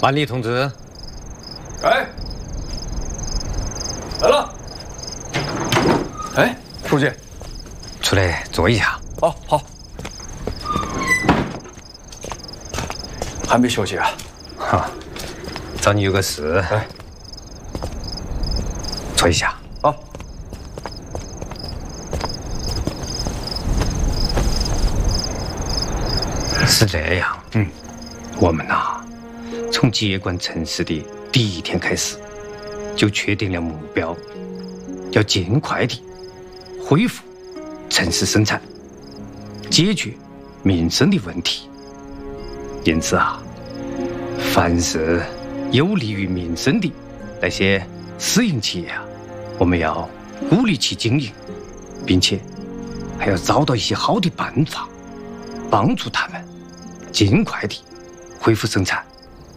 万里同志。 哎，来了。哎，书记， 出来坐一下。 哦，好。还没休息啊？ 哈，找你有个事。 哎， 坐一下。 好。 是这样，我们呐，从接管城市的第一天开始，就确定了目标，要尽快地恢复城市生产，解决民生的问题。因此啊，凡是有利于民生的那些私营企业啊，我们要鼓励其经营，并且还要找到一些好的办法，帮助他们尽快地恢复生产。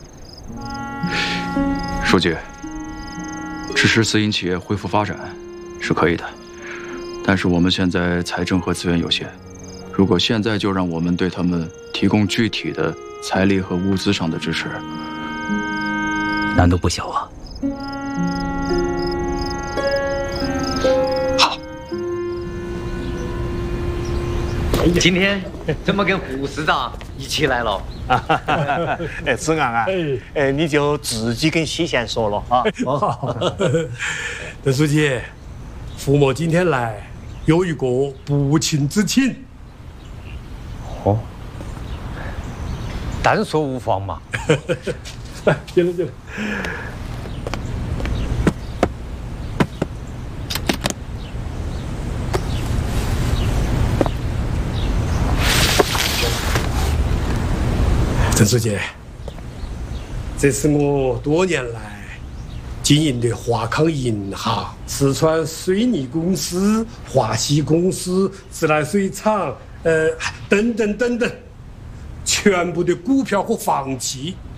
书记，支持私营企业恢复发展是可以的，但是我们现在财政和资源有限，如果现在就让我们对他们提供具体的财力和物资上的支持， 难度不小啊。 好，今天怎么跟胡市长一起来了？ 哎，子安啊，哎，你就自己跟西县说了啊。 邓书记，傅某今天来有一个不情之请。 哦，单说无妨嘛。 进来进来。邓书记，这是我多年来经营的华康银行、四川水泥公司、华西公司、自来水厂，等等等等，全部的股票和房企